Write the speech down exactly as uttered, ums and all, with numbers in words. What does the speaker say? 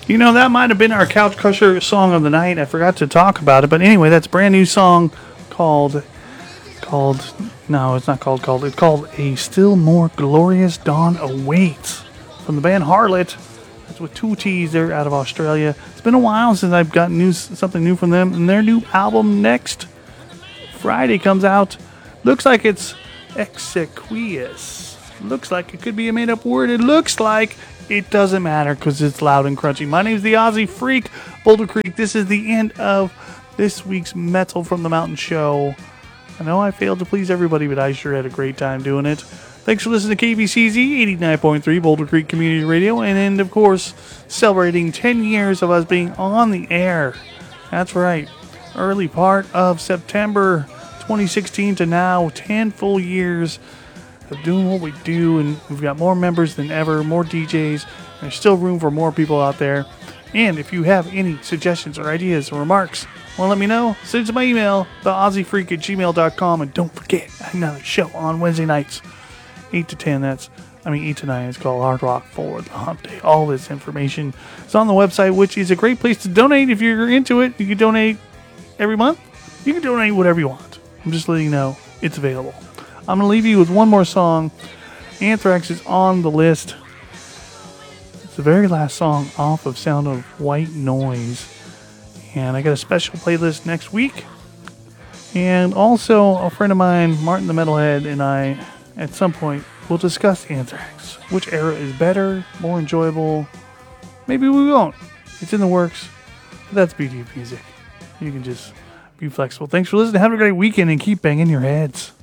You know, that might have been our Couch Crusher song of the night. I forgot to talk about it. But anyway, that's a brand new song called, called, no, it's not called called. It's called A Still More Glorious Dawn Awaits from the band Harlot. That's with two T's. They're out of Australia. It's been a while since I've gotten news, something new from them. And their new album next Friday comes out. Looks like it's exequious. Looks like it could be a made-up word. It looks like it doesn't matter because it's loud and crunchy. My name's the Aussie Freak, Boulder Creek. This is the end of this week's Metal from the Mountain show. I know I failed to please everybody, but I sure had a great time doing it. Thanks for listening to K B C Z eighty-nine point three Boulder Creek Community Radio. And, and of course, celebrating ten years of us being on the air. That's right. Early part of September twenty sixteen to now, ten full years of doing what we do, and we've got more members than ever, more D Js. There's still room for more people out there. And if you have any suggestions or ideas or remarks, well, let me know. Send it to my email, the aussie freak at gmail dot com. And don't forget, another show on Wednesday nights, eight to ten. That's, I mean, eight to nine. It's called Hard Rock for the Hump Day. All this information is on the website, which is a great place to donate. If you're into it, you can donate every month. You can donate whatever you want. I'm just letting you know it's available. I'm going to leave you with one more song. Anthrax is on the list. It's the very last song off of Sound of White Noise. And I got a special playlist next week. And also, a friend of mine, Martin the Metalhead, and I, at some point, will discuss Anthrax. Which era is better, more enjoyable? Maybe we won't. It's in the works. But that's beauty of music. You can just be flexible. Thanks for listening. Have a great weekend and keep banging your heads.